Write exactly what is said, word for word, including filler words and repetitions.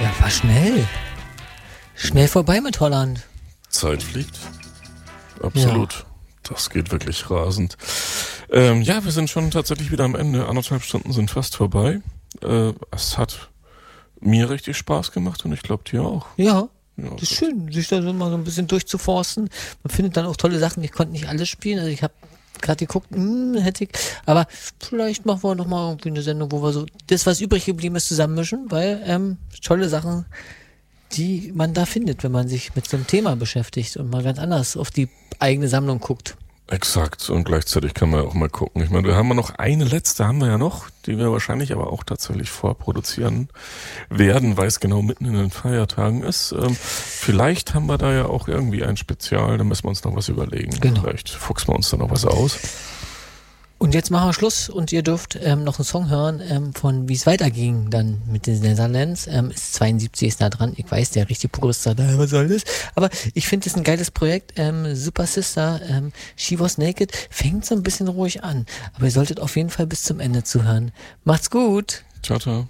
Ja, war schnell. Schnell vorbei mit Holland. Zeit fliegt. Absolut. Ja. Das geht wirklich rasend. Ähm, ja, wir sind schon tatsächlich wieder am Ende. Anderthalb Stunden sind fast vorbei. Äh, es hat mir richtig Spaß gemacht und ich glaube dir auch. Ja, ja, das ist schön, sich da so mal so ein bisschen durchzuforsten. Man findet dann auch tolle Sachen. Ich konnte nicht alles spielen. Also ich habe gerade geguckt, hm, hätte ich. Aber vielleicht machen wir noch mal irgendwie eine Sendung, wo wir so das, was übrig geblieben ist, zusammenmischen, weil ähm, tolle Sachen, die man da findet, wenn man sich mit so einem Thema beschäftigt und mal ganz anders auf die eigene Sammlung guckt. Exakt. Und gleichzeitig kann man auch mal gucken. Ich meine, wir haben ja noch eine letzte, haben wir ja noch, die wir wahrscheinlich aber auch tatsächlich vorproduzieren werden, weil es genau mitten in den Feiertagen ist. Ähm, vielleicht haben wir da ja auch irgendwie ein Spezial, da müssen wir uns noch was überlegen. Genau. Vielleicht fuchsen wir uns da noch was aus. Und jetzt machen wir Schluss und ihr dürft ähm, noch einen Song hören ähm, von Wie es weiterging dann mit den Netherlands. Ähm, ist zweiundsiebzig ist da dran. Ich weiß, der richtig Purist sagt, äh, was soll das? Aber ich finde es ein geiles Projekt. Ähm, Super Sister, ähm, She Was Naked, fängt so ein bisschen ruhig an. Aber ihr solltet auf jeden Fall bis zum Ende zuhören. Macht's gut. Ciao, ciao.